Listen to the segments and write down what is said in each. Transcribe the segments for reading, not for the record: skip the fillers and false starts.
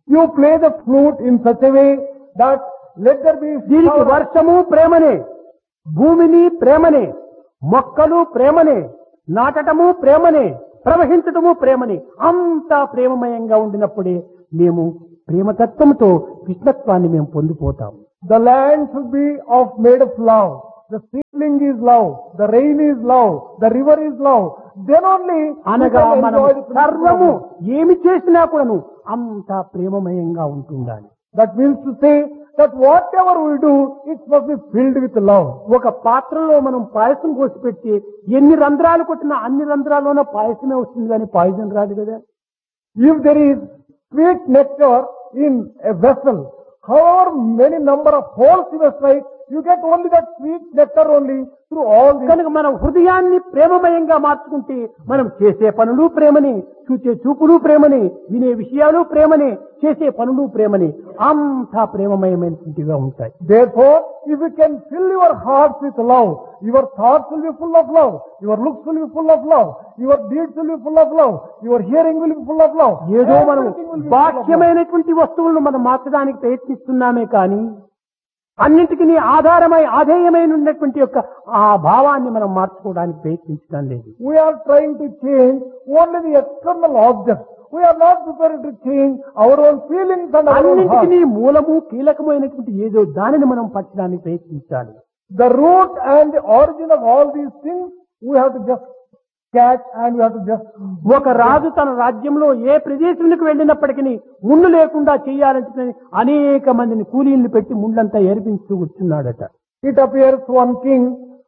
You play the flute in such a way that let there be దీనికి వర్షము ప్రేమనే, భూమిని ప్రేమనే, మొక్కలు ప్రేమనే, నాటటము ప్రేమనే, ప్రవహించటము ప్రేమనే, అంతా ప్రేమమయంగా ఉండినప్పుడే మేము ప్రేమతత్వంతో కృష్ణత్వాన్ని మేము పొందిపోతాం. The land should be made of love. The seedling is love. The rain is love. The river is love. Then only అనగా we can మనం enjoy the సర్వము principle. ఏమి చేసినా కూడాను అంతా ప్రేమమయంగా ఉంటుండాలి. That means to say that whatever we do, it must be filled with love. ఒక పాత్రలో మనం పాయసం కోసి పెట్టి ఎన్ని రంధ్రాలు కొట్టినా అన్ని రంధ్రాల్లోనే పాయసమే వస్తుంది కానీ పాయసం రాదు కదా. If there is sweet nectar in a vessel, however many number of holes you may strike, you get only that sweet nectar only through all these. కనుక మనం హృదయాన్ని ప్రేమమయంగా మార్చుకుంటే మనం చేసే పనులు ప్రేమని, చూసే చూపులు ప్రేమని, వినే విషయాలు ప్రేమని, చేసే పనులు ప్రేమని, అంతా ప్రేమమయమైనటువంటిగా ఉంటాయి. Therefore, if you can fill your hearts with love, your thoughts will be full of love, your looks will be full of love, your deeds will be full of love, your hearing will be full of love. ఏదో మనం Everything will be full of love. బాహ్యమైనటువంటి వస్తువులను మనం మార్చడానికి ప్రయత్నిస్తున్నామే కానీ అన్నింటికి ఆధారమై ఆధేయమైన ఉన్నటువంటి యొక్క ఆ భావాన్ని మనం మార్చుకోవడానికి ప్రయత్నించడం లేదు. We are trying to change only the external objects. We are not prepared to change our own feelings and our own heart. అన్నింటికి మూలము కీలకమైనటువంటి ఏదో దానిని మనం పట్టడానికి ప్రయత్నించాలి. The root and the origin of all these things, we have to just catch and we have to just... ఒక రాజు తన రాజ్యంలో ఏ ప్రదేశానికి వెళ్ళినప్పటికీ ముళ్ళు లేకుండా చేయాలంటే అనేక మందిని కూలీలను పెట్టి ముళ్ళంతా ఏర్పించుతూ కూర్చున్నాడట. It appears one king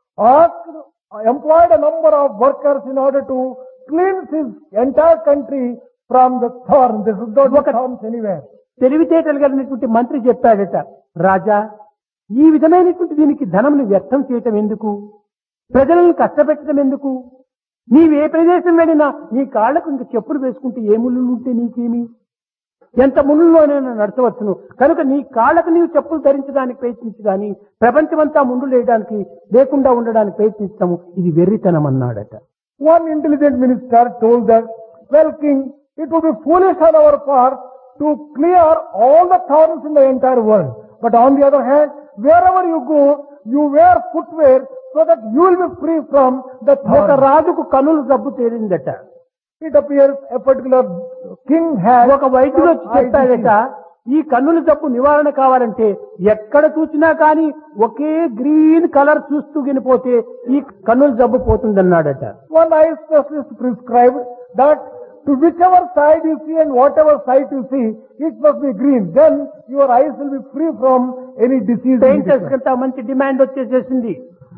employed a number of workers in order to cleanse his entire country from the thorn. There should not be thorns anywhere. తెలివితేటలు కలిగినటువంటి మంత్రి చెప్పాడట, రాజా ఈ విధమైనటువంటి దీనికి ధనమును వ్యర్థం చేయటం ఎందుకు, ప్రజలను కష్టపెట్టడం ఎందుకు, నీవే ప్రదేశం వెళ్ళినా నీ కాళ్లకు ఇంక చెప్పులు వేసుకుంటే ఏ ముళ్ళు ఉంటే నీకేమి, ఎంత ముళ్ళులోనైనా నడచవచ్చును, కనుక నీ కాళ్లకు నీవు చెప్పులు ధరించడానికి ప్రయత్నించు కానీ ప్రపంచమంతా ముందు లేకుండా ఉండడానికి ప్రయత్నిస్తాము, ఇది వెర్రితనం అన్నాడట. One intelligent minister told that, well king, it would be foolish on our part to clear all the thorns in the entire world. But on the other hand, wherever you go, you wear footwear so that you will be free from the ఒక thorn. రాజుకు కనులు జబ్బు తేలిందట. It appears a particular king had ఒక వైద్యుడు వచ్చి చెప్పాడట, ఈ కన్నుల జబ్బు నివారణ కావాలంటే ఎక్కడ చూసినా కానీ ఒకే గ్రీన్ కలర్ చూస్తూ వినిపోతే ఈ కన్నుల జబ్బు పోతుందన్నాడట. One eye specialist prescribed that to whichever side you see and whatever sight you see, it must be green. Then your eyes will be free from any disease. Painters కంతా మంచి demand వచ్చేసేసింది.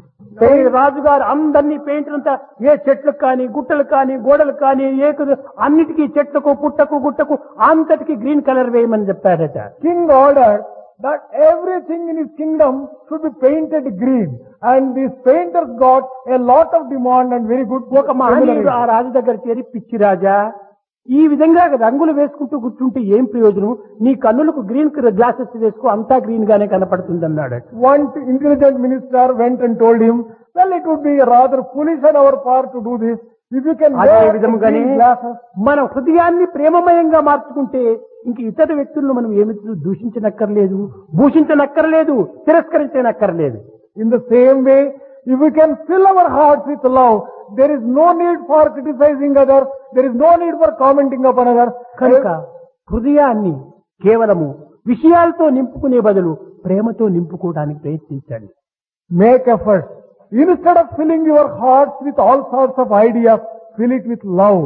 రాజుగారు అందరినీ పెయింటర్లంతా ఏ చెట్లకు కానీ గుట్టలకు కానీ గోడలకు కానీ అన్నిటికీ చెట్లకు పుట్టకు గుట్టకు అంతటికి గ్రీన్ కలర్ వేయమని చెప్పారట. King ordered that everything in his kingdom should be painted green, and these painters got a lot of demand and very good. ఒక మహనీయుడు ఆ రాజు దగ్గర చేరి, పిచ్చి రాజా ఈ విధంగా రంగులు వేసుకుంటూ కూర్చుంటే ఏం ప్రయోజనం, నీ కన్నులకు గ్రీన్ గ్లాసెస్ వేసుకో అంతా గ్రీన్ గానే కనపడుతుంది అన్నాడు. One intelligent minister went and told him, well, it would be rather foolish on our part to do this. If you can అదే wear విధముగానే green glasses. మన హృదయాన్ని ప్రేమమయంగా మార్చుకుంటే ఇంక ఇతర వ్యక్తులను మనం ఏమి దూషించనక్కర్లేదు, భూషించనక్కర్లేదు, తిరస్కరించనక్కర్లేదు. In the same way, if we can fill our hearts with love, there is no need for criticizing others, there is no need for commenting upon others. కనుక హృదయాన్ని కేవలము విషయాలతో నింపుకునే బదులు ప్రేమతో నింపుకోవడానికి ప్రయత్నించండి. Make effort. Instead of filling your hearts with all sorts of ideas, fill it with love.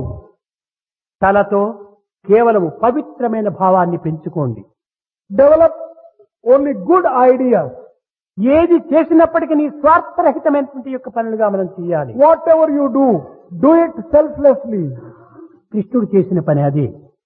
తలతో కేవలము పవిత్రమైన భావాన్ని పెంచుకోండి. Develop only good ideas. ఏది చేసినప్పటికీ స్వార్థరహితమైనటువంటి యొక్క పనులుగా మనం చేయాలి. Whatever you do it selflessly. కృష్ణుడు చేసిన పని అదే.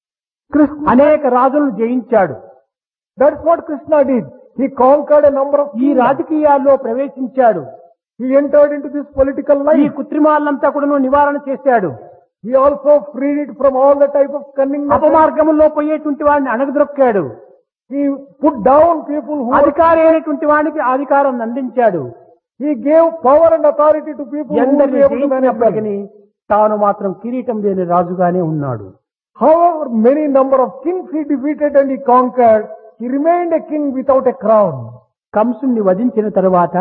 అనేక రాజులను జయించాడు. That's what Krishna did. He conquered a number of ఈ రాజకీయాల్లో ప్రవేశించాడు. He entered into this political ఈ life. కృత్రిమాలంతా కూడా నివారణ చేశాడు. He also freed it from all the type of cunning. అపమార్గంలో పోయేటువంటి వాడిని అణగదొక్కాడు. He put down people who అధికారి అయినటువంటి వాడికి అధికారం అందించాడు. He gave power and authority to people who were ఎందరిని able to manage them. జయించినప్పటికీ తాను మాత్రం కిరీటం లేని రాజుగానే ఉన్నాడు. However many number of kings he defeated and he conquered, he remained a king without a crown. కంసుని వధించిన తరువాత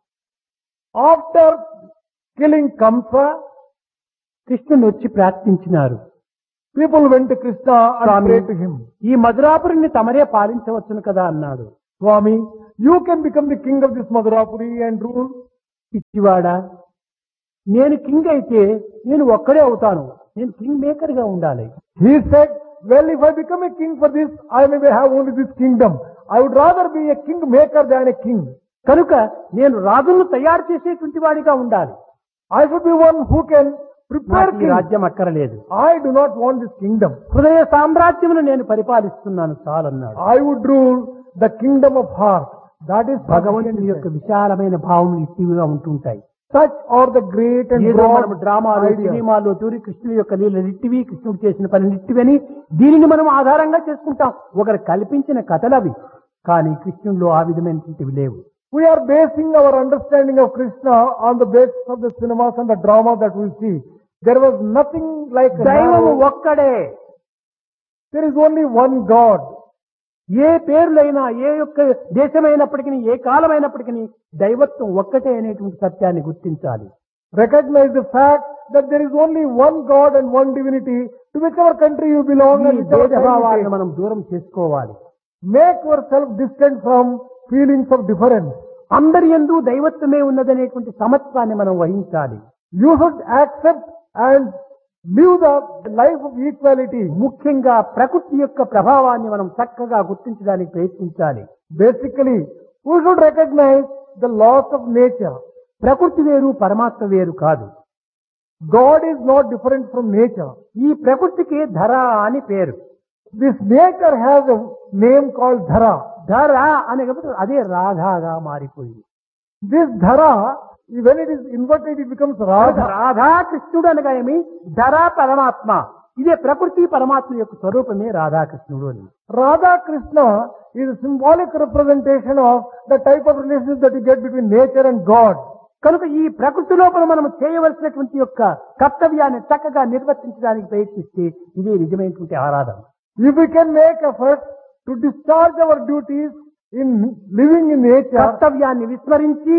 After killing Kamsa, కృష్ణుని వచ్చి ప్రార్థించినారు. people went to Krishna and Swami, prayed to him. ఈ మధురాపురిని తమరే పాలించవచ్చును కదా అన్నాడు. Swami, you can become the king of this Madhurapuri and rule. పిచ్చివాడా, నేను king అయితే నేను ఒక్కడే అవుతాను. నేను కింగ్ మేకర్ గా ఉండాలి. He said, well, if I become a king for this, I may have only this kingdom. I would rather be a king maker than a king. కనుక నేను రాజులను తయారు చేసేటువంటి వాడిగా ఉండాలి. I should be one who can prepare నాకు ఈ king. రాజ్యం అక్కరలేదు. I do not want this kingdom. హృదయ సామ్రాజ్యమును నేను పరిపాలిస్తున్నాను చాలన్నాడు. I would rule the kingdom of heart. That is భగవంతుని యొక్క విశాలమైన భావం ఇట్టివిగా ఉంటుంటాయి. Such are the great and ఏదో మనం broad డ్రామాలు ideas. సినిమాల్లో తూరి కృష్ణుడి యొక్క లీలలు ఇట్టివి, కృష్ణుడు చేసిన పని ఇట్టివని దీనిని మనం ఆధారంగా చేసుకుంటాం. ఒకరు కల్పించిన కథలవి, కానీ కృష్ణుడిలో ఆ విధమైనటువంటివి లేవు. We are basing our understanding of Krishna on the basis of the cinemas and the drama that we see. There was nothing like దైవము narrow- ఒక్కడే. There is only one God. ఏ పేర్లైనా, ఏ యొక్క దేశమైనప్పటికీ, ఏ కాలమైనప్పటికీ దైవత్వం ఒక్కటే అనేటువంటి సత్యాన్ని గుర్తించాలి. Recognize the fact that there is only one God and one divinity to whichever country you belong ఈ and whichever time you భేదభావాలను take. మనం దూరం చేసుకోవాలి. Make yourself distant from feelings of difference. అందరి యందు దైవత్వమే ఉన్నదనేటువంటి సమత్వాన్ని మనం వహించాలి. You should accept and live the life of equality. ముఖ్యంగా ప్రకృతి యొక్క ప్రభావాన్ని మనం చక్కగా గుర్తించడానికి ప్రయత్నించాలి. Basically, we should recognize the laws of nature. ప్రకృతి వేరు, పరమాత్మ వేరు కాదు. God is not different from nature. ఈ ప్రకృతికి ధర అని పేరు. This nature has a name called Dhara. ధర అనేటప్పుడు అదే రాధాగా మారిపోయింది. This Dhara, when it is inverted, it becomes Radha. Radha కృష్ణుడు అనగా ఏమి? ధర పరమాత్మ. ఇదే ప్రకృతి పరమాత్మ యొక్క స్వరూపమే రాధాకృష్ణుడు అని. Radha Krishna is a symbolic representation of the type of relationship that you get between nature and God. కనుక ఈ ప్రకృతి లోపల మనం చేయవలసినటువంటి యొక్క కర్తవ్యాన్ని చక్కగా నిర్వర్తించడానికి ప్రయత్నిస్తే ఇదే నిజమైనటువంటి ఆరాధన. If we can make efforts to discharge our duties in living in nature, కర్తవ్యాన్ని విస్మరించి,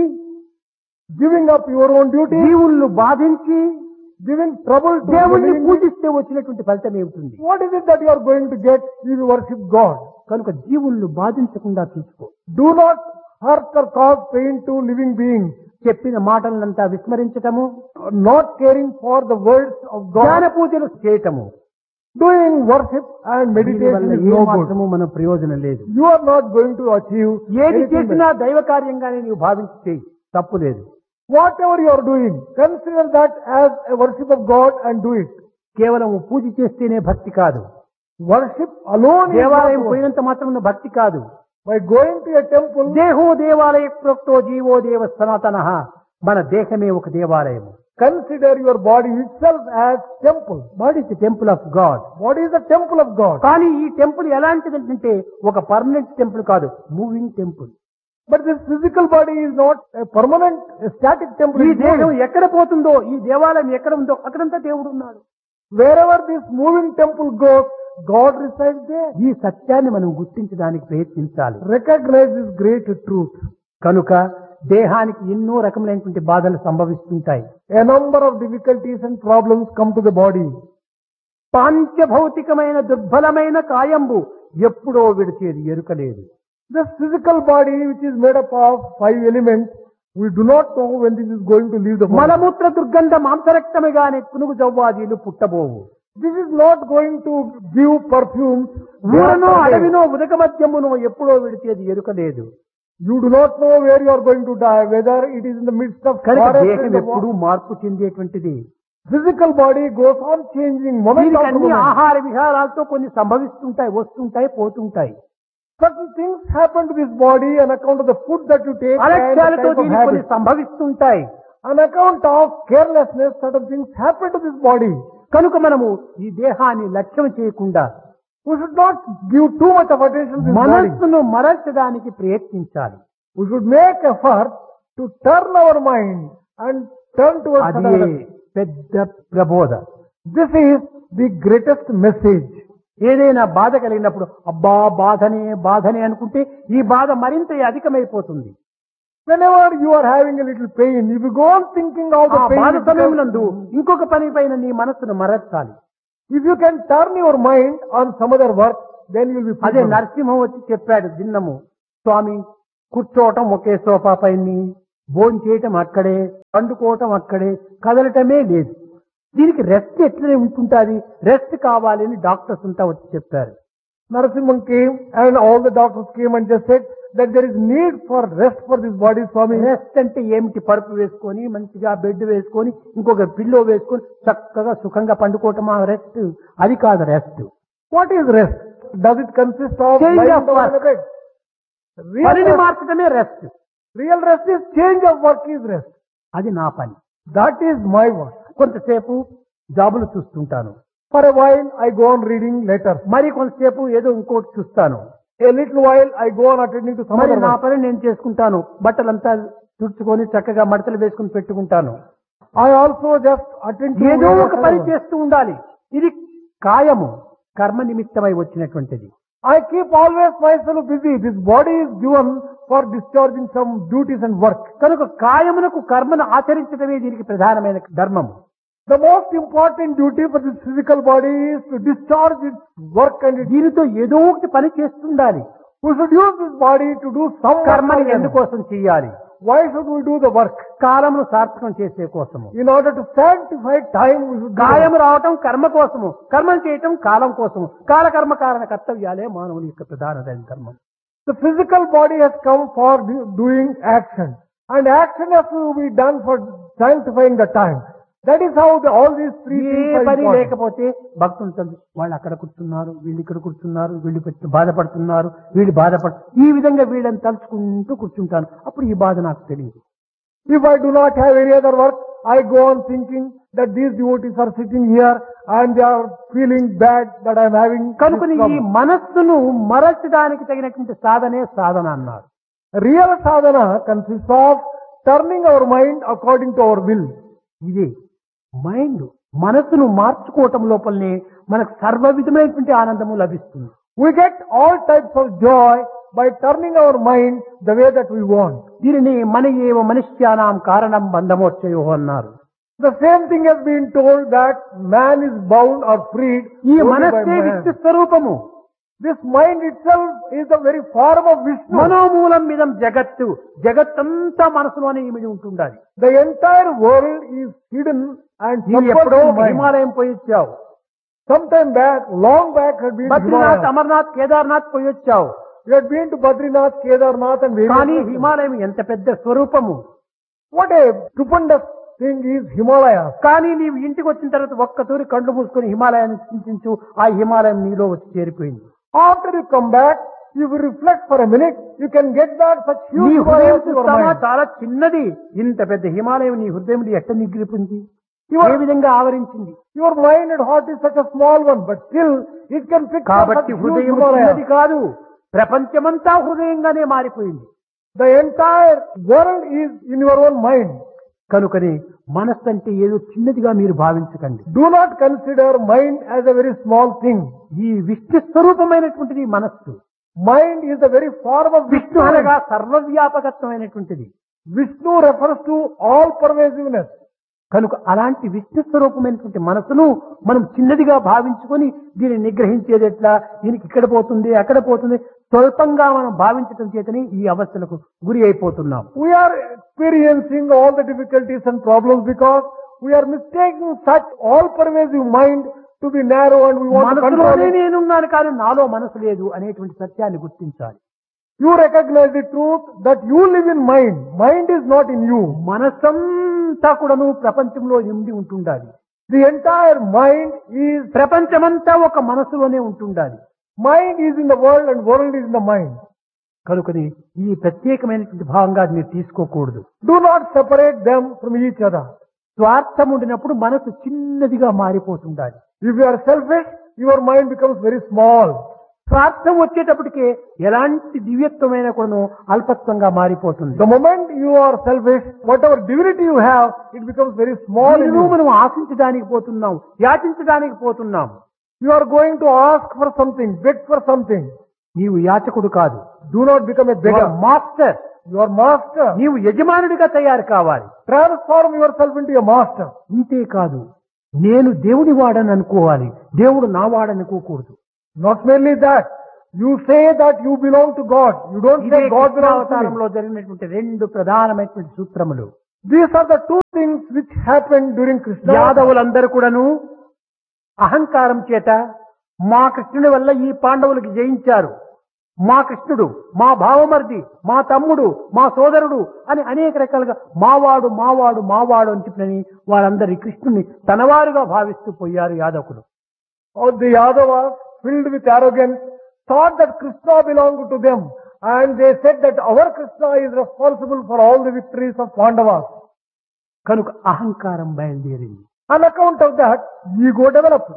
giving up your own duty, జీవులను బాధించి, giving trouble to దేవుణ్ణి living, పూజిస్తే వచ్చినటువంటి ఫలితం ఏమిటి? what is it that you are going to get if you worship God? కనుక జీవులను బాధించకుండా చూసుకో. Do not hurt or cause pain to living beings. చెప్పిన మాటలంతా విస్మరించటము, Not caring for the words of జ్ఞాన God, పూజలు చేయటము, doing worship and దీని meditation వల్ల is A no good. మాత్రము మన ప్రయోజనం లేదు. You are not going to achieve ఏది anything చేసినా better. దైవ కార్యంగానే నీవు భావించి చేయి, తప్పు లేదు. Whatever you are doing, consider that as a worship of God and do it. కేవలం పూజ చేస్తేనే భక్తి కాదు. Worship alone is not దేవాలయం worship. పోయినంత మాత్రం భక్తి కాదు. By going to a temple, దేహో దేవాలయ ప్రోక్తో జీవో దేవ సనాతన. మన దేహమే ఒక దేవాలయము. consider your body itself as temple. What is the temple of God. What is the temple of God? కానీ ఈ టెంపుల్ ఎలాంటిదంటే ఒక పర్మనెంట్ టెంపుల్ కాదు, moving temple. But this physical body is not a permanent, a static temple. ఈ It is దేహం moving. ఎక్కడ పోతుందో, ఈ దేవాలయం ఎక్కడ ఉందో అక్కడంతా దేవుడు ఉన్నాడు. Wherever this moving temple goes, God resides there. ఈ సత్యాన్ని మనం గుర్తించడానికి ప్రయత్నించాలి. Recognize this great truth. కనుక దేహానికి ఎన్నో రకములైనటువంటి బాధలు సంభవిస్తుంటాయి. A number of difficulties and problems come to the body. పాంచభౌతికమైన దుర్బలమైన కాయంబు ఎప్పుడో విడిచేది ఎరుకలేదు. This physical body, which is made up of 5 elements, we do not know when this is going to leave the body. మలమూత్ర దుర్గంధ మాంసరక్తముగానే పునుగు జవ్వాదీలు పుట్టబోవు. This is not going to give perfumes. ఊరనో అడవినో ఉదక మధ్యమునో ఎప్పుడో విడిచేది ఎరుకలేదు. You do not know where you are going to die, whether it is in the midst of కనుక forest దేహం and the ఎప్పుడూ మార్పు చెందేటువంటిది. physical body goes on changing moment దీనికి after అన్ని moment. ఆహార విహారాలతో కొన్ని సంభవిస్తుంటాయి, వస్తుంటాయి, పోతుంటాయి. Certain things happen to this body on account of the food that you take and the అలక్ష్యాలతో type of దీనికి కొన్ని habit. సంభవిస్తుంటాయి. On account of carelessness, certain things happen to this body. కనుక మనము ఈ దేహాన్ని లక్ష్యం చేయకుండా We should not give too much of attention to this body. మనస్సును మరల్చడానికి ప్రయత్నించాలి. We should make effort to turn our mind and turn towards అది another. పెద్ద ప్రబోధ. This is the greatest message. ఏదైనా బాధ కలిగినప్పుడు అబ్బా బాధనే అనుకుంటే ఈ బాధ మరింత అధికమైపోతుంది. Whenever you are having a little pain, if you go on thinking of the ఆ pain, బాధ it సమయం becomes- నందు ఇంకొక పని పైన నీ మనస్సును మరచాలి. if you can turn your mind on some other work, then you will be అదే fruitful. నరసింహం వచ్చి చెప్పాడు దిన్నము, స్వామి కూర్చోవటం ఒకే సోఫా పైన, భోజనం చేయటం అక్కడే, పండుకోవటం అక్కడే, కదలటమే లేదు. దీనికి రెస్ట్ ఎట్లనే ఉంటుంటాది, రెస్ట్ కావాలి అని డాక్టర్స్ అంతా వచ్చి చెప్పారు. Narasimhan came and all the doctors came and just said that there is need for rest for this body, Swami. Rest అంటే ఏమిటి? పరుపు వేసుకొని మంచిగా బెడ్ వేసుకొని ఇంకొక పిల్లో వేసుకొని చక్కగా సుఖంగా పండుకోవటమా రెస్ట్? అది కాదు rest. What is rest? Does it consist of Change lying of down work. on a bed? పనిని Real మార్చడమే rest. rest is change of work is rest. అది నా పని. That is my work. కొంతసేపు జాబులు చూస్తుంటాను, For a while I go on reading letters. మరి కొంతసేపు ఏదో ఇంకోటి చూస్తాను, A little while I go on attending to some మరి other నా work. పని నేను చేసుకుంటాను. బట్టలంతా తుడుచుకొని చక్కగా మడతలు వేసుకుని పెట్టుకుంటాను. I also just attend to ఏదో ఒక whatever పని work. చేస్తూ ఉండాలి. ఇది కాయము, కర్మ నిమిత్తమై వచ్చినటువంటిది. I keep always myself busy. This body is given for discharging some duties and work. కనుక కాయమునకు కర్మను ఆచరించడమే దీనికి ప్రధానమైన ధర్మము. The most important duty for this physical body is to discharge its work and its. దీనితో ఏదో ఒకటి పని చేస్తుండాలి. We should use this body to do some work. కర్మని for them. ఎందుకోసం చేయాలి? Why should we do the work? కాలమును సార్థకం చేసే కోసము. In order to sanctify time, we should do కాయము the work. రావటం కర్మ కోసము, కర్మం చేయటం కాలం కోసము. కాలకర్మ కారణ కర్తవ్యాలే మానవుని యొక్క ప్రధానమైన ధర్మం. The physical body has come for doing action. And action has to be done for sanctifying the time. That is how all these three A things are పని important. లేకపోతే భక్తులు వాళ్ళు అక్కడ కూర్చున్నారు, వీళ్ళు ఇక్కడ కూర్చున్నారు, వీళ్ళు బాధపడుతున్నారు, వీళ్ళు ఈ విధంగా వీళ్ళని తలుచుకుంటూ కూర్చుంటాను. అప్పుడు ఈ బాధ నాకు తెలియదు. If I do not have any other work, I go on thinking that these devotees are sitting here and they are feeling bad that I am having this కనుకని ఈ problem. మనస్సును మరచడానికి తగినటువంటి సాధనే సాధన అన్నారు. Real sadhana consists of turning our mind according to our will. ఇది mind మనస్సును మార్చుకోవటం లోపలనే మనకు సర్వ విధమైనటువంటి ఆనందము లభిస్తుంది. We get all types of joy by turning our mind the way that we want. దీనిని మన ఏవ మనుష్యానాం కారణం బంధమోచ్చయో అన్నారు. The same thing has been told that man is bound or freed ఈ only by మనస్సే man. విష్ణు స్వరూపము. This mind itself is the very form of Vishnu. మనోమూలం మిదం జగత్తు, జగత్తంతా మనసులోనే ఇమిడి ఉంటుండాలి. The entire world is hidden and నీవు submerged ఎప్పుడో in mind. హిమాలయం పోయి వచ్చావు, Sometime back, long back had been to Badrinath, Himalaya. Amarnath, Kedarnath పోయి వచ్చావు. You had been to Badrinath, Kedarnath and various కానీ places. హిమాలయం ఎంత పెద్ద స్వరూపము. What a stupendous thing is Himalaya. కానీ నీవు ఇంటికి వచ్చిన తర్వాత ఒక్కతూరి కళ్ళు మూసుకొని హిమాలయాన్ని చింతించు, ఆ హిమాలయం నీలో వచ్చి చేరిపోయింది. After you come back, if you reflect for a minute, you can get back such నీ huge హృదయం Himalayas in your చూస్తావా mind. చాలా చిన్నది, ఇంత పెద్ద హిమాలయం నీ హృదయం ఎట్ట నిగ్రిపింది, Your- ఏ విధంగా ఆవరించింది. Your mind and heart is such a small one, but still it can pick up such కాబట్టి huge హృదయం Himalayas. చిన్నది కాదు, ప్రపంచమంతా హృదయంగానే మారిపోయింది. The entire world is in your own mind. కనుకని మనస్సు అంటే ఏదో చిన్నదిగా మీరు భావించకండి. Do not consider mind as a very small thing. ఈ విష్ణు స్వరూపమైనటువంటిది మనస్సు. Mind is the very form of Vishnu Vishnu. అనగా సర్వవ్యాపకత్వమైనటువంటిది. Vishnu refers to all pervasiveness. కనుక అలాంటి విష్ణు స్వరూపమైనటువంటి మనసును మనం చిన్నదిగా భావించుకొని దీన్ని నిగ్రహించేది ఎట్లా, దీనికి ఇక్కడ పోతుంది అక్కడ పోతుంది స్వల్పంగా మనం భావించటం చేతని ఈ అవస్థలకు గురి అయిపోతున్నాం. We are experiencing all the difficulties and problems because we are mistaking such all-pervasive mind to be narrow and we want to control మనసులోనే it. నేనున్నాను కానీ నాలో మనసు లేదు అనేటువంటి సత్యాన్ని గుర్తించాలి. You recognize the truth that you live in mind. Mind is not in you. మనసంతా కూడాను ప్రపంచంలో నిండి ఉంటుండాలి. The entire mind is, ప్రపంచమంతా ఒక మనసులోనే ఉంటుండాలి. mind is in the world and world is in the mind. కనుకని ఈ ప్రత్యేకమైనటువంటి భావంగా మీరు తీసుకోకూడదు. Do not separate them from each other. స్వార్థం ఉండినప్పుడు మనసు చిన్నదిగా మారిపోతుండాలి. If you are selfish, your mind becomes very small. స్వార్థం వచ్చేటప్పటికే ఎలాంటి దివ్యత్వమైన కూడా అల్పత్వంగా మారిపోతుంది. The moment you are selfish, whatever divinity you have, it becomes very small in దీనిని you. మనం ఆశించడానికి పోతున్నాం, యాచించడానికి పోతున్నాం. You are going to ask for something, beg for something. నీవు యాచకుడు కాదు, Do not become a beggar. Master. You are master. నీవు యజమానుడిగా తయారు కావాలి. Transform yourself into a master. ఇంతే కాదు, నేను దేవుని వాడని అనుకోవాలి, దేవుడు నా వాడని అనుకోకూడదు. Not merely that. You say that you belong to God. You don't ఇదే say God belongs to me. అవతారంలో జరిగినటువంటి రెండు ప్రధానమైనటువంటి సూత్రములు. These are the two things which happened during Krishna. యాదవులందరూ కూడాను అహంకారం చేత మా కృష్ణుని వల్ల ఈ పాండవులకి జయించారు, మా కృష్ణుడు, మా భావమర్ది, మా తమ్ముడు, మా సోదరుడు అని అనేక రకాలుగా మావాడు మావాడు మావాడు అని చెప్పినని వారందరి కృష్ణుని తనవారుగా భావిస్తూ పోయారు యాదవులు. All the Yadavas, filled with arrogance, thought that Krishna belonged to them, and they said that our Krishna is responsible for all the victories of Pandavas. కనుక అహంకారం బయలుదేరింది. On account of that, ego developed.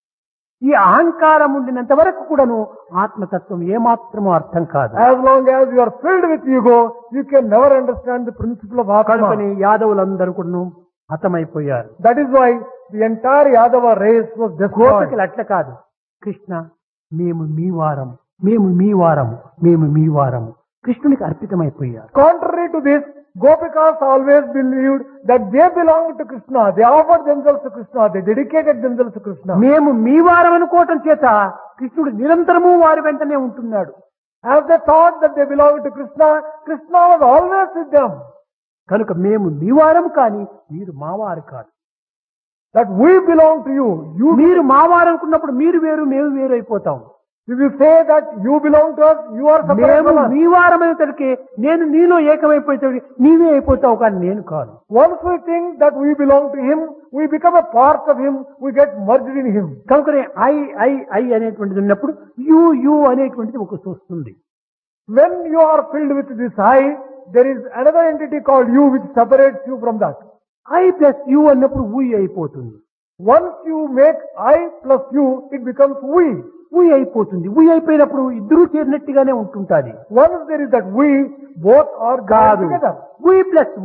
ఈ అహంకారం ఉండినంత వరకు కూడాను ఆత్మతత్వం ఏమాత్రమూ అర్థం కాదు. As long as you are filled with ego, you can never understand the principle of కనుకని Atma. యాదవులందరూ కూడాను హతమైపోయారు. That is why the entire Yadava race was destroyed. గోపికలు అట్ల కాదు, కృష్ణ మేము మీ వారము, మేము మీ వారము, మేము మీ వారము కృష్ణునికి అర్పితమైపోయారు. Contrary to this, Gopikas always believed that they belonged to Krishna. They offered themselves to Krishna. They dedicated themselves to Krishna. మేము మీ వారం అనుకోవటం చేత కృష్ణుడు నిరంతరము వారి వెంటనే ఉంటున్నాడు. As they thought that they belonged to Krishna, Krishna was always with them. కనుక మేము మీ వారం కానీ మీరు మావారు కాదు. That we belong to you. మీరు మావారు అనుకున్నప్పుడు మీరు వేరు మేము వేరు అయిపోతాం. If you say that you belong to us, you are separate మేము from us. మీ వారమైన తడికి నేను నీలో ఏకమైపోతే నీవే అయిపోతావు కానీ నేను కాదు. Once we think that we belong to him, we become a part of him, we get merged in him. కనుకనే I I I అనేటువంటిది ఉన్నప్పుడు యు యు అనేటువంటిది ఒక వస్తుంది. When you are filled with this I, there is another entity called you which separates you from that. I plus you అన్నప్పుడు ఊ అయిపోతుంది. Once you make I plus you, it becomes we. ఊ అయిపోతుంది. ఊ అయిపోయినప్పుడు ఇద్దరూ చేరినట్టుగానే ఉంటుంటాది. Once there is that we, both are కాదు, together. ఊ ప్లస్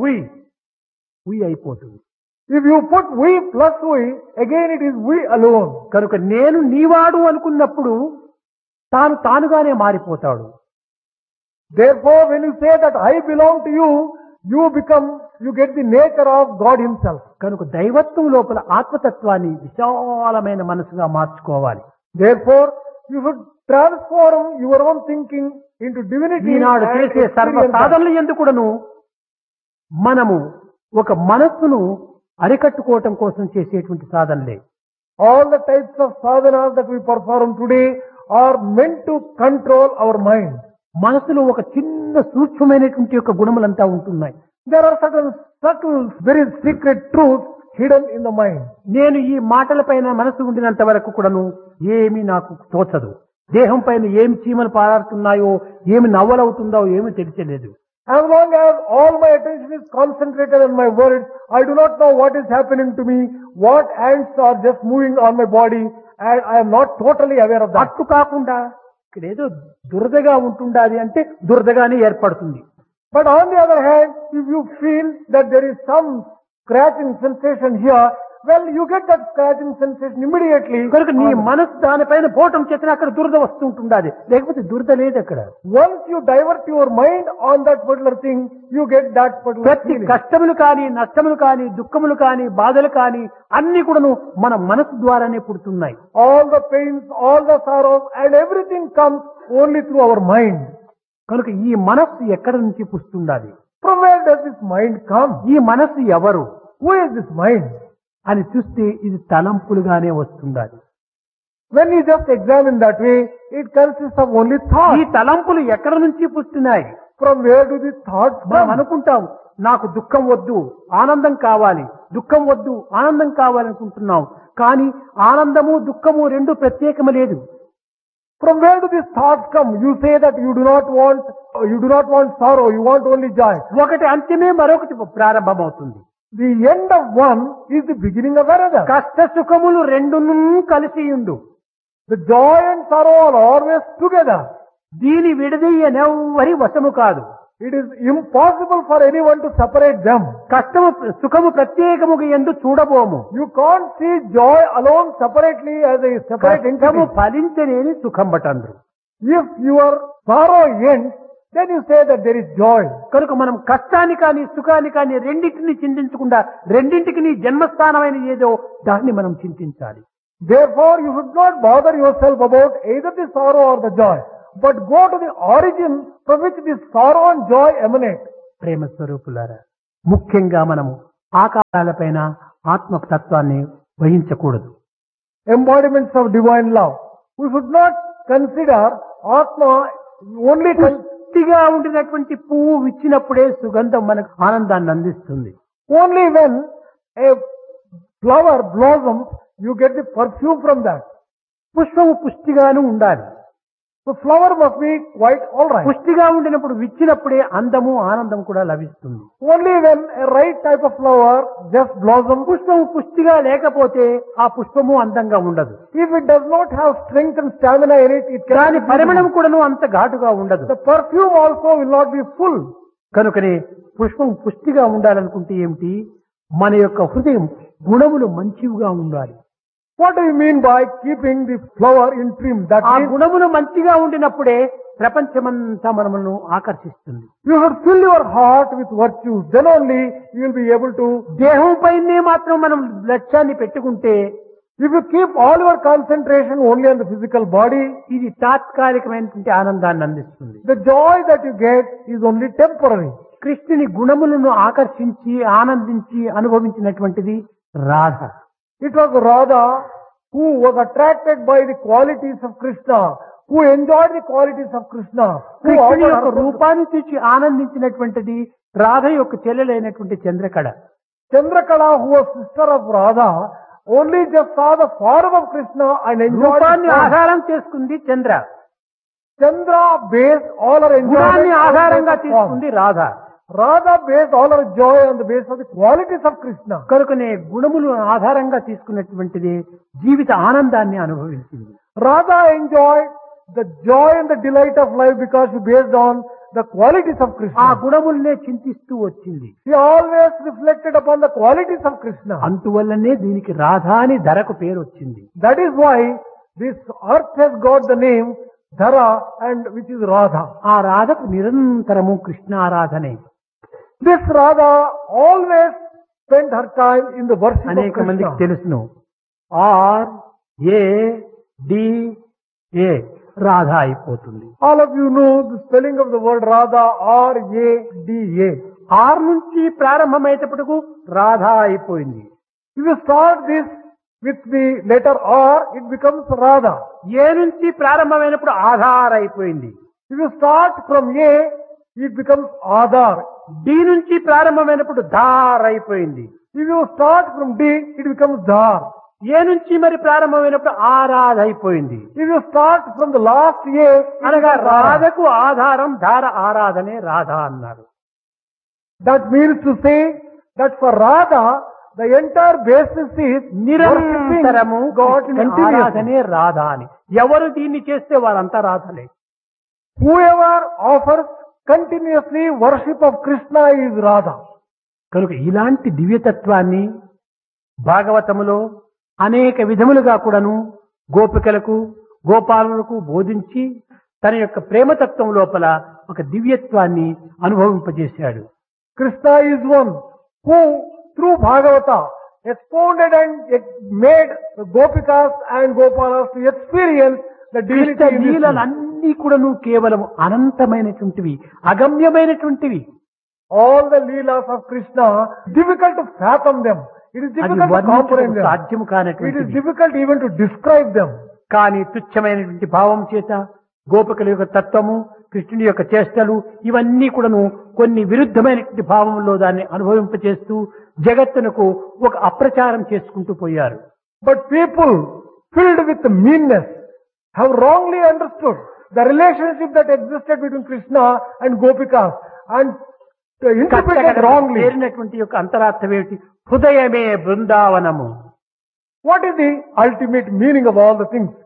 ఊ అయిపోతుంది. If you put we plus we, again it is we alone. కనుక నేను నీవాడు అనుకున్నప్పుడు తాను తానుగానే మారిపోతాడు. Therefore, when you say that I belong to you, you get the nature of God himself. కనుక దైవత్వం లోపల ఆత్మతత్వాన్ని విశాలమైన మనసుగా మార్చుకోవాలి. Therefore, you should transform your own thinking into divinity. Eenadu and చేసే సర్వ experience that. సాధనలు ఎందుకును మనము ఒక మనస్సును అరికట్టుకోవటం కోసం చేసేటువంటి సాధనలే. All the types of sadhanas that we perform today are meant to control our mind. మనసులో ఒక చిన్న సూక్ష్మమైనటువంటి యొక్క గుణములంతా ఉంటున్నాయి. There are certain subtle, very secret truths hidden in the mind. నేను ఈ మాటల పైన మనసు ఉండినంత వరకు కూడాను ఏమీ నాకు తోచదు. దేహం పైన ఏమి చీమలు పారాడుతున్నాయో, ఏమి నవ్వలవుతుందో ఏమీ తెలియలేదు. As long as all my attention is concentrated on my words, I do not know what is happening to me, what ants are just moving on my body, and I am not totally aware of that. అట్టు కాకుండా ఇక్కడ ఏదో దురదగా ఉంటుండాలి అంటే దురదగానే ఏర్పడుతుంది. But on the other hand, if you feel that there is some scratching sensation here, well, you get that scratching sensation immediately. కనుక నీ మనసు దానిపైన పోవటం చేత అక్కడ దురద వస్తుంటుండాలి, లేకపోతే దురద లేదు అక్కడ. Once you divert your mind on that particular thing, you get that particular ప్రతి feeling. కష్టములు కానీ, నష్టములు కానీ, దుఃఖములు కానీ, బాధలు కానీ అన్ని కూడాను మన మనసు ద్వారానే పుడుతున్నాయి. All the pains, all the sorrows, and everything comes only through our mind. కనుక ఈ మనస్సు ఎక్కడి నుంచి పుస్తుండాలి? From where does this mind come? ఈ మనస్సు ఎవరు Who is this mind? అని చూస్తే ఇది తలంపులుగానే వస్తుండాలి. When you just examine that way, it consists of only ఈ thoughts. తలంపులు ఎక్కడి నుంచి పుస్తున్నాయి? From where do these thoughts మనం come? అనుకుంటాం నాకు దుఃఖం వద్దు ఆనందం కావాలి, దుఃఖం వద్దు ఆనందం కావాలి అనుకుంటున్నాం. కానీ ఆనందము దుఃఖము రెండు ప్రత్యేకము లేదు. From where do these thoughts come? You say that you do not want sorrow, you want only joy. ఒకటి అంత్యమే, మరొకటి ప్రారంభమవుతుంది. The end of one is the beginning of another. కష్ట సుఖములు రెండును కలిసి ఉండు. The joy and sorrow are always together. దీని విడదీయనెవ్వరి వశము కాదు. It is impossible for anyone to separate them. కష్టము సుఖము ప్రత్యేకముగా ఎందు చూడబోము. You can't see joy alone separately as a separate కష్టము entity. ఫలించలేని సుఖం బటండ్రు. If your sorrow ends, then you say that there is joy. కనుక మనం కష్టాన్ని కానీ సుఖాన్ని కానీ రెండింటిని చింతించకుండా రెండింటికి నీ జన్మస్థానమైన ఏదో దాన్ని మనం చింతించాలి. Therefore, you should not bother yourself about either the sorrow or the joy, but go to the origin from which this sorrow and joy emanate. ప్రేమ స్వరూపులారా, ముఖ్యంగా మనము ఆకారాలపైన ఆత్మతత్వాన్ని వహించకూడదు. Embodiments of divine love. We should not consider Atma only పుష్టిగా ఉండినటువంటి పువ్వు విచ్చినప్పుడే సుగంధం మనకు ఆనందాన్ని అందిస్తుంది. only when a flower blossoms, you get the perfume from that. పుష్పము పుష్టిగాను ఉండాలి. The flower must be quite alright. పుష్టిగా ఉండినప్పుడు విచ్చినప్పుడే అందము ఆనందం కూడా లభిస్తుంది. Only when a right type of flower just blossoms. పుష్పము పుష్టిగా లేకపోతే ఆ పుష్పము అందంగా ఉండదు. If it does not have strength and stamina in it, it దాని cannot be పరిమళం beautiful. కూడాను అంత ఘాటుగా ఉండదు. The perfume also will not be full. కనుకనే పుష్పం పుష్టిగా ఉండాలనుకుంటే ఏమిటి? మన యొక్క హృదయం గుణములు మంచివిగా ఉండాలి. What do you mean by keeping the flower in trim? That ఆ means గుణములు మంచిగా ఉండినప్పుడే ప్రపంచమంతా మనమును ఆకర్షిస్తుంది. you should fill your heart with virtues. Then only you will be able to. దేహం పైనే మాత్రం మనం లక్ష్యాన్ని పెట్టుకుంటే If you keep all your concentration only on the physical body, ఇది తాత్కాలికమైనటువంటి ఆనందాన్ని అందిస్తుంది. the joy that you get is only temporary. కృష్ణుని గుణములను ఆకర్షించి ఆనందించి అనుభవించినటువంటిది Radha. It was Radha who was attracted by the qualities of Krishna, who enjoyed the qualities of Krishna, who కృష్ణుని offered యొక్క herself to రూపాన్ని చూసి ఆనందించినటువంటిది రాధ యొక్క చెల్లెలైనటువంటి Chandrakala. Chandrakala, who was sister of Radha, only just saw the form of Krishna and enjoyed రూపాన్ని the form. ఆధారం చేసుకుంది చంద్ర, Chandra based all her enjoyment గుణాన్ని on the ఆధారంగా basis of form. తీసుకుంది Radha. Radha based all her joy on the basis of the qualities of Krishna. కనుకనే గుణములు ఆధారంగా తీసుకున్నటువంటిది జీవిత ఆనందాన్ని అనుభవించింది. Radha enjoyed the joy and the delight of life because she based on the qualities of ఆ Krishna. గుణములనే చింతిస్తూ వచ్చింది. She always reflected upon the qualities of Krishna. అందువల్లనే దీనికి రాధ అని ధరకు పేరు వచ్చింది. That is why this earth has got the name Dhara, and which is Radha. ఆ రాధకు నిరంతరము కృష్ణారాధనే. This Radha always spent her time in the worship of అనేక మందికి Krishna. తెలుసును. RADA రాధ అయిపోతుంది. All of you know the spelling of the word Radha, R-A-D-A. Are నుంచి ప్రారంభమయ్యేటప్పటికు రాధ అయిపోయింది. If you start this with the letter R, it becomes Radha. ఏ నుంచి ప్రారంభమైనప్పుడు ఆధార్ అయిపోయింది. If you start from A, it becomes Adar. D నుంచి ప్రారంభమైనప్పుడు ధార్ అయిపోయింది. If you start from D, it becomes Dhar. ఏ నుంచి మరి ప్రారంభమైనప్పుడు ఆరాధ అయిపోయింది. If you start from the last A, it అనగా becomes Radha. రాధకు ఆధారం ధార ఆరాధనే రాధ అన్నారు. That means to say that for Radha, the entire basis is నిరంతరము worshipping God continuously. ఆరాధనే రాధ అని. ఎవరు దీన్ని చేస్తే వారంతా రాధలే. Whoever offers continuously worship of Krishna is Radha. కనుక ఇలాంటి దివ్యతత్వాన్ని భాగవతములో అనేక విధములుగా కూడాను గోపికలకు గోపాలులకు బోధించి తన యొక్క ప్రేమతత్వం లోపల ఒక దివ్యత్వాన్ని అనుభవింపజేశాడు. Krishna is one who through Bhagavata expounded and made the Gopikas and Gopalas to experience the divinity Krishna in this world. లీలలన్నీ కూడాను కేవలం అనంతమైనటువంటివి, అగమ్యమైనటువంటివి. All the leelas of Krishna, difficult to fathom them. It is అది difficult to comprehend వర్ణించడం them. సాధ్యం It is కానటువంటిది. difficult even to describe them. కానీ తుచ్చమైనటువంటి భావం చేత గోపికల యొక్క తత్వము, కృష్ణుని యొక్క చేష్టలు ఇవన్నీ కూడాను కొన్ని విరుద్ధమైనటువంటి భావంలో దాన్ని అనుభవింపచేస్తూ జగత్తునకు ఒక అప్రచారం చేసుకుంటూ పోయారు. But people filled with meanness have wrongly understood the relationship that existed between Krishna and Gopikas and interpreted wrongly. చేరినటువంటి యొక్క అంతరార్థం ఏమిటి? హృదయమే బృందావనము. What is the ultimate meaning of all the things?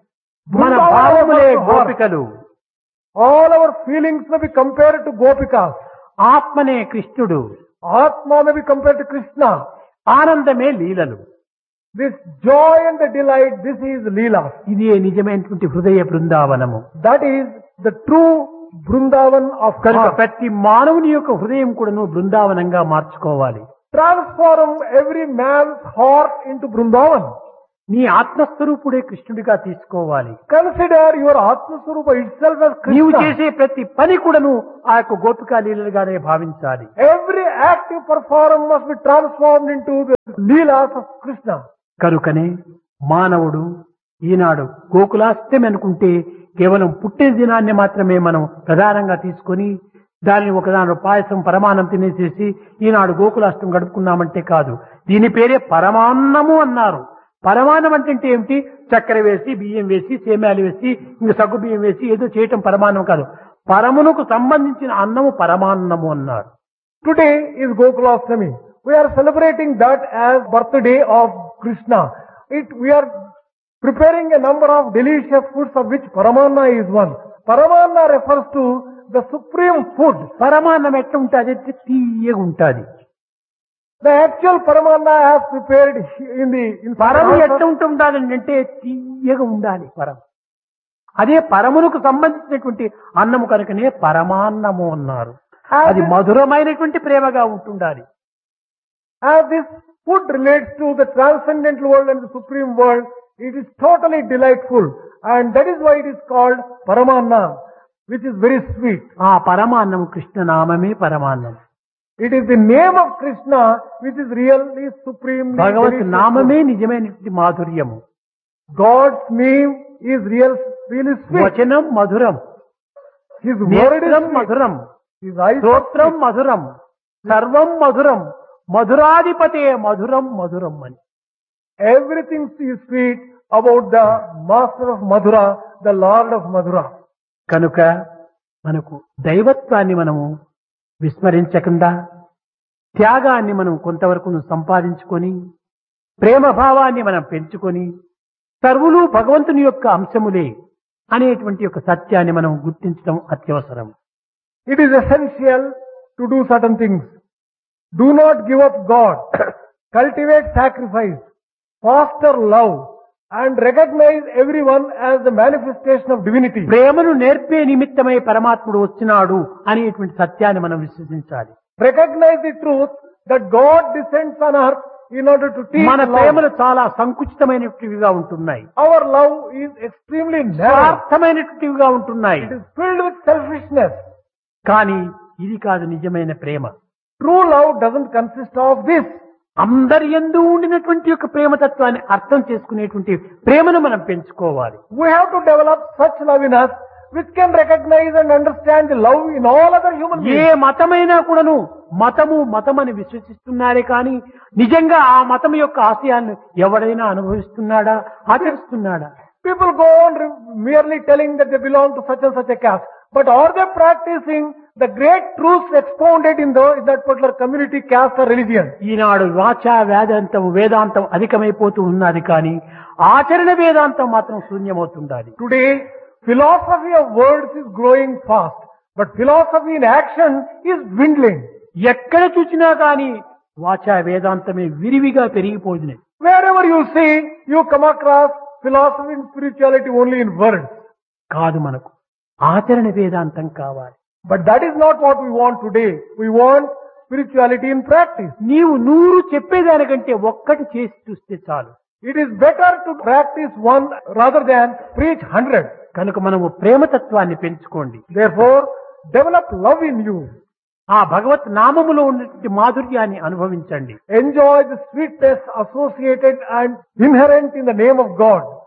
మన Vrindavan భావములే refers to heart. గోపికలు, All our feelings may be compared to Gopikas. ఆత్మనే కృష్ణుడు, Atma may be compared to Krishna. ఆనందమే లీలలు. This joy and the delight, this is Leela. ఇదే నిజమైనటువంటి హృదయ బృందావనము. That is the true Vrindavan of కనుక heart. ప్రతి మానవుని యొక్క హృదయం కూడాను బృందావనంగా మార్చుకోవాలి. Transform every man's heart into Vrindavan. నీ ఆత్మస్వరూపుడే కృష్ణుడిగా తీసుకోవాలి. Consider your Atma Swarupa itself as నీవు Krishna. చేసే ప్రతి పని కూడాను ఆ యొక్క గోపికా లీలలుగానే భావించాలి. Every act you perform must be transformed into the Leelas of Krishna. కనుకనే మానవుడు ఈనాడు గోకులాష్టమి అనుకుంటే కేవలం పుట్టిన దినాన్ని మాత్రమే మనం ప్రధానంగా తీసుకొని దానిని ఒకదాని పాయసం పరమాన్నం తినేసేసి ఈనాడు గోకులాష్టమి గడుపుకున్నామంటే కాదు. దీని పేరే పరమాన్నము అన్నారు. పరమాన్నం అంటే ఏమిటి? చక్కెర వేసి, బియ్యం వేసి, సేమ్యాలు వేసి, ఇంకా సగ్గు బియ్యం వేసి ఏదో చేయటం పరమాన్నం కాదు. పరమునకు సంబంధించిన అన్నము పరమాన్నము అన్నారు. Today is Gokulashtami. We are celebrating that as birthday of Krishna. We are preparing a number of delicious foods of which Paramanna is one. Paramanna refers to the supreme food. పరమాన్నం ఎట్లా ఉంటుంది? తీయగా ఉంటుంది. The actual Paramanna as prepared in పరము ఎట్లా ఉంటుండాలంటే తీయగా ఉండాలి. పరం అదే పరమునకు సంబంధించినటువంటి అన్నము కనుకనే పరమాన్నము అన్నారు. అది మధురమైనటువంటి ప్రేమగా ఉంటుండాలి. As this food relates to the transcendental world and the supreme world, it is totally delightful, and that is why it is called Paramanna, which is very sweet. ఆ పరమాన్నం కృష్ణ నామమే పరమాన్నం. It is the name of Krishna which is really supremely Bhagwat delicious. నామమే నిజమైనటువంటి మాధుర్యము. God's name is really sweet. వచనం మధురం, His word is నేత్రం sweet. మధురం, His eyes are స్తోత్రం sweet. మధురం, సర్వం మధురం, మధురాధిపతే మధురం మధురం అని. Everything is sweet about the Master of Madhura, the Lord of Madhura. కనుక మనకు దైవత్వాన్ని మనము విస్మరించకుండా త్యాగాన్ని మనం కొంతవరకు సంపాదించుకొని ప్రేమ భావాన్ని మనం పెంచుకొని సర్వులు భగవంతుని యొక్క అంశములే అనేటువంటి యొక్క సత్యాన్ని మనం గుర్తించడం అత్యవసరం. It is essential to do certain things. Do not give up God. Cultivate sacrifice. Foster love. And recognize everyone as the manifestation of divinity. ప్రేమను నేర్పే నిమిత్తమై పరమాత్ముడు వచ్చినాడు అనేటువంటి సత్యాన్ని మనం విశ్వసించాలి. Recognize the truth that God descends on earth in order to teach మన love. ప్రేమలు చాలా సంకుచితమైనటివిగా ఉంటున్నాయి, Our love is extremely narrow. స్వార్థమైనటివిగా ఉంటున్నాయి. It is filled with selfishness. కానీ ఇది కాదు నిజమైన ప్రేమ. True love doesn't consist of this. అందరి యందు ఉండినటువంటి యొక్క ప్రేమతత్వాన్ని అర్థం చేసుకునేటువంటి ప్రేమను మనం పెంచుకోవాలి. We have to develop such love in us which can recognize and understand the love in all other human A beings. మతమైనా కూడాను మతమని విశ్వసిస్తున్నారే కానీ నిజంగా ఆ మతం యొక్క ఆశయాన్ని ఎవడైనా అనుభవిస్తున్నాడా, ఆచరిస్తున్నాడా? People go on merely telling that they belong to such and such a caste. But are they practicing the great truths expounded in that particular community, caste or religion? ఈనాడు వాచా వేదాంతం అధికమైపోతూ ఉన్నది కానీ ఆచరణ వేదాంతం మాత్రం శూన్యమవుతుండాలి. Today, philosophy of words is growing fast. But philosophy in action is dwindling. ఎక్కడ చూసినా కానీ వాచా వేదాంతమే విరివిగా పెరిగిపోయింది. Wherever you see, you come across philosophy and spirituality only in words. కాదు, మనకు ఆచరణ వేదాంతం కావాలి. But that is not what we want today. We want spirituality in practice. నీవు 100 చెప్పేదానికంటే ఒక్కటి చేసి చూస్తే చాలు. It is better to practice one rather than preach 100. కనుక మనము ప్రేమతత్వాన్ని పెంచుకోండి. Therefore, develop love in you. ఆ భగవత్ నామములో ఉన్నటువంటి మాధుర్యాన్ని అనుభవించండి. Enjoy the sweetness associated and inherent in the name of God.